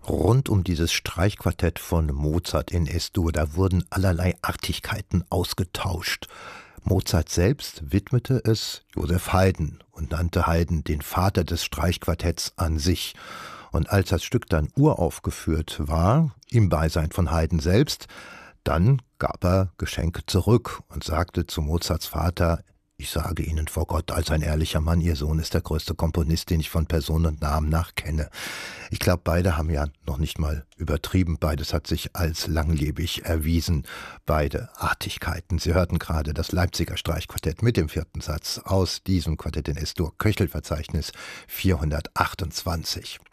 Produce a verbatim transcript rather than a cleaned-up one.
Rund um dieses Streichquartett von Mozart in Es-Dur, da wurden allerlei Artigkeiten ausgetauscht. Mozart selbst widmete es Joseph Haydn und nannte Haydn den Vater des Streichquartetts an sich. Und als das Stück dann uraufgeführt war, im Beisein von Haydn selbst, dann gab er Geschenke zurück und sagte zu Mozarts Vater: Ich sage Ihnen vor Gott als ein ehrlicher Mann, Ihr Sohn ist der größte Komponist, den ich von Person und Namen nach kenne. Ich glaube, beide haben ja noch nicht mal übertrieben. Beides hat sich als langlebig erwiesen. Beide Artigkeiten. Sie hörten gerade das Leipziger Streichquartett mit dem vierten Satz aus diesem Quartett in Es-Dur, Köchelverzeichnis vierhundertachtundzwanzig.